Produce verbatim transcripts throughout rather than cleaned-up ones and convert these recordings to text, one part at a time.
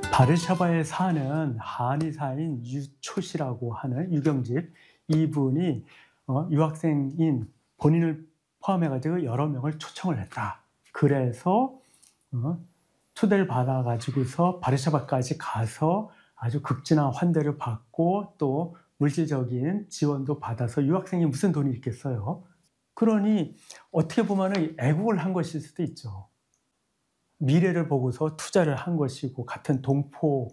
바르샤바에 사는 한의사인 유초시라고 하는 유경집, 이분이 어, 유학생인 본인을 포함해가지고 여러 명을 초청을 했다. 그래서 어, 초대를 받아가지고서 바르샤바까지 가서 아주 극진한 환대를 받고 또 물질적인 지원도 받아서 유학생이 무슨 돈이 있겠어요. 그러니 어떻게 보면 애국을 한 것일 수도 있죠. 미래를 보고서 투자를 한 것이고 같은 동포애를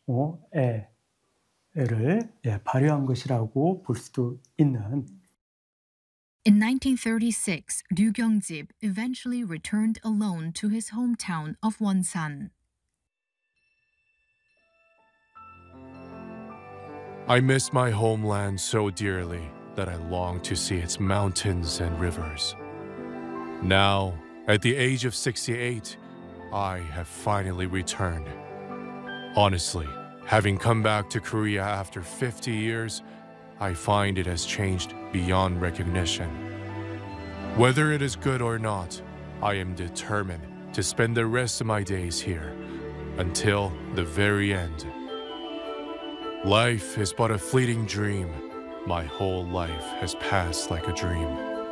발휘한 것이라고 볼 수도 있는. In nineteen thirty-six, Ryu Gyeongjib eventually returned alone to his hometown of Wonsan. I miss my homeland so dearly that I long to see its mountains and rivers. Now, at the age of sixty-eight, I have finally returned. Honestly, having come back to Korea after fifty years, I find it has changed beyond recognition. Whether it is good or not, I am determined to spend the rest of my days here until the very end. Life is but a fleeting dream. My whole life has passed like a dream.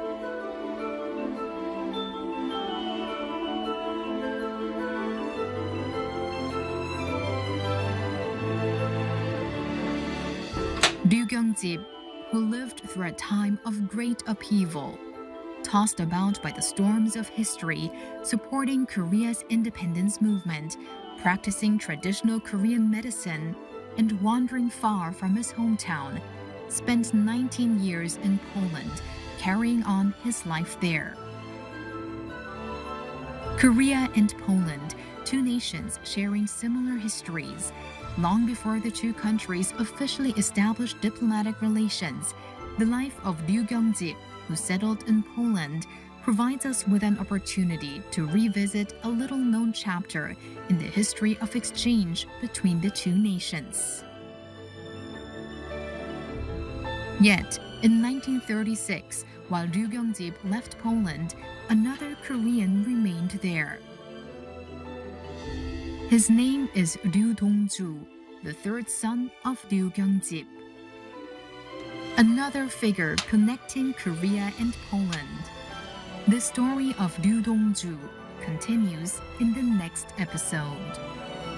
Ryu Gyeongjib, who lived through a time of great upheaval, tossed about by the storms of history, supporting Korea's independence movement, practicing traditional Korean medicine, and wandering far from his hometown, spent nineteen years in Poland, carrying on his life there. Korea and Poland, two nations sharing similar histories, long before the two countries officially established diplomatic relations, the life of Ryu Gyeongjib, who settled in Poland, provides us with an opportunity to revisit a little-known chapter in the history of exchange between the two nations. Yet, in nineteen thirty-six, while Ryu Gyeongjib left Poland, another Korean remained there. His name is Ryu Dongju, the third son of Ryu Gyeongjib. Another figure connecting Korea and Poland. The story of Ryu Dongju continues in the next episode.